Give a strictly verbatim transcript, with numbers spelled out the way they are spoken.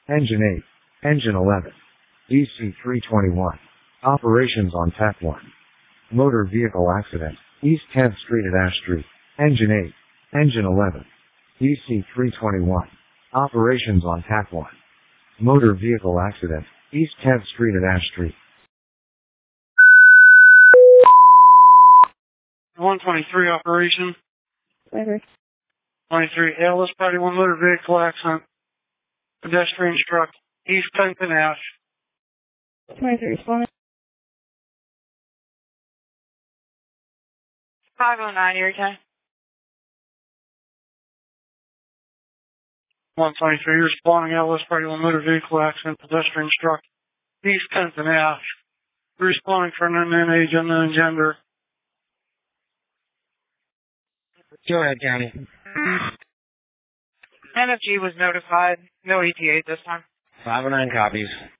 Engine eight. Engine eleven. D C three twenty-one. Operations on T A C one. Motor vehicle accident. East tenth Street at Ash Street. Engine eight. Engine eleven. D C three twenty-one. Operations on T A C one. Motor vehicle accident. East tenth Street at Ash Street. one twenty-three operation. Whatever. twenty-three L S Party one motor vehicle accident. Pedestrian struck East tenth and Ash. twenty-three, responding. five oh nine, your time. one twenty-three responding L S Party one motor vehicle accident. Pedestrian struck East tenth and Ash. Responding for an unknown age, unknown gender. Go ahead, County. N F G was notified. No E T A this time. five oh nine copies.